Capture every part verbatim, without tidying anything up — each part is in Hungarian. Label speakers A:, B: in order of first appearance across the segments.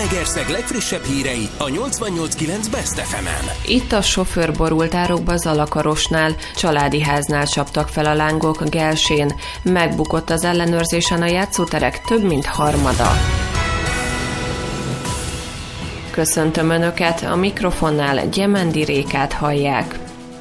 A: Zalaegerszeg legfrissebb hírei a nyolcvannyolc kilenc Best ef emen.
B: Itt a sofőr borult árokba Zalakarosnál, családi háznál csaptak fel a lángok Gelsén. Megbukott az ellenőrzésen a játszóterek több mint harmada. Köszöntöm Önöket, a mikrofonnál Gyemendi Rékát hallják.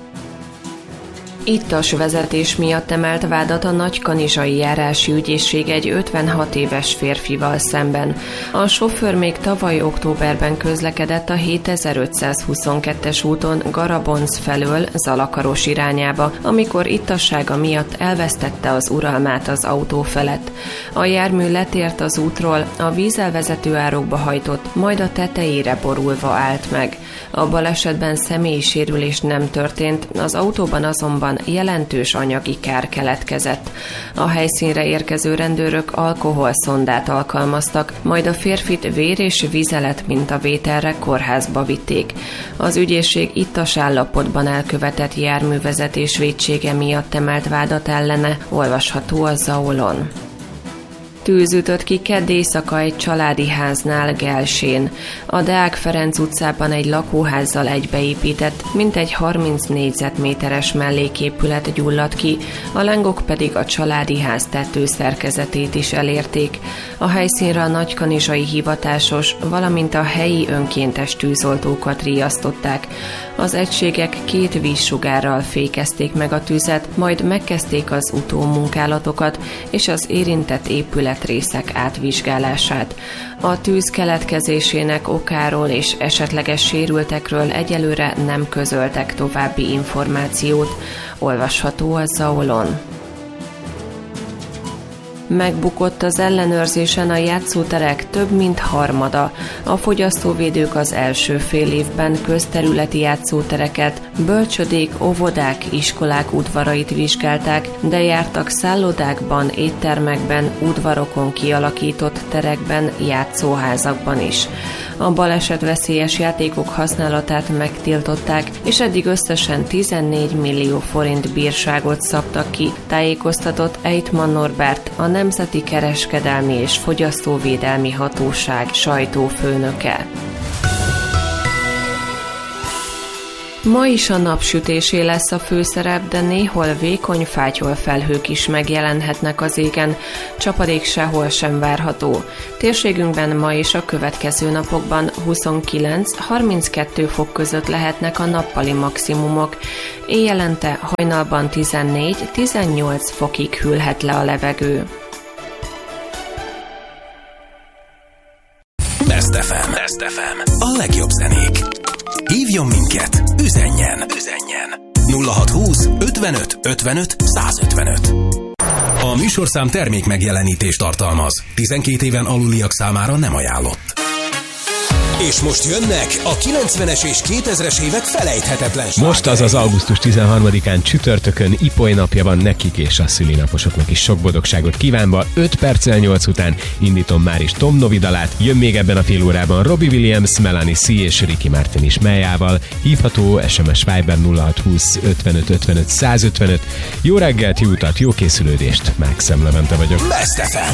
B: Ittas vezetés miatt emelt vádat a Nagykanizsai járási ügyészség egy ötvenhat éves férfival szemben. A sofőr még tavaly októberben közlekedett a hétezer-ötszázhuszonkettes úton Garabonc felől Zalakaros irányába, amikor ittassága miatt elvesztette az uralmát az autó felett. A jármű letért az útról, a vízelvezető árokba hajtott, majd a tetejére borulva állt meg. A balesetben személyi sérülés nem történt, az autóban azonban jelentős anyagi kár keletkezett. A helyszínre érkező rendőrök alkoholszondát alkalmaztak, majd a férfit vér és vizelet mintavételre kórházba vitték. Az ügyészség ittas állapotban elkövetett járművezetés vétsége miatt emelt vádat ellene, olvasható a Zaolon. Tűz ütött ki kedd éjszaka egy családi háznál Gelsén. A Deák Ferenc utcában egy lakóházzal egybeépített, mintegy harminc négyzetméteres melléképület gyulladt ki, a lángok pedig a családi ház tetőszerkezetét is elérték. A helyszínre a nagykanizsai hivatásos, valamint a helyi önkéntes tűzoltókat riasztották. Az egységek két vízsugárral fékezték meg a tüzet, majd megkezdték az utómunkálatokat és az érintett épületrészek átvizsgálását. A tűz keletkezésének okáról és esetleges sérültekről egyelőre nem közöltek további információt, olvasható a Zaolon. Megbukott az ellenőrzésen a játszóterek több mint harmada. A fogyasztóvédők az első fél évben közterületi játszótereket, bölcsödék, óvodák, iskolák udvarait vizsgálták, de jártak szállodákban, éttermekben, udvarokon kialakított terekben, játszóházakban is. A balesetveszélyes játékok használatát megtiltották, és eddig összesen tizennégy millió forint bírságot szabtak ki, tájékoztatott Eitmann Norbert, a Nemzeti Kereskedelmi és Fogyasztóvédelmi Hatóság sajtófőnöke. Ma is a napsütésé lesz a főszerep, de néhol vékony fátyol felhők is megjelenhetnek az égen, csapadék sehol sem várható. Térségünkben ma és a következő napokban huszonkilenc-harminckettő fok között lehetnek a nappali maximumok. Éjjelente hajnalban tizennégy-tizennyolc fokig hűlhet le a levegő.
A: Best ef em. Best ef em. A legjobb zenék. Hívjon minket, üzenjen, üzenjen. nulla hatszázhúsz ötvenöt ötvenöt százötvenöt. A műsorszám termék megjelenítést tartalmaz. tizenkét éven aluliak számára nem ajánlott. És most jönnek a kilencvenes és kétezres évek felejthetetlen slágerei.
C: Most azaz augusztus tizenharmadikán csütörtökön Ipoly napja van, nekik és a szülinaposoknak is sok boldogságot kívánva. öt perccel nyolc után indítom már is Tom Novi dalát. Jön még ebben a fél órában Robbie Williams, Melanie C és Ricky Martin is melyával. Hívható es em es Viber nulla hatszázhúsz ötvenöt ötvenöt százötvenöt. Jó reggelt, jó utat, jó készülődést. Max Levente vagyok.
A: Best ef em.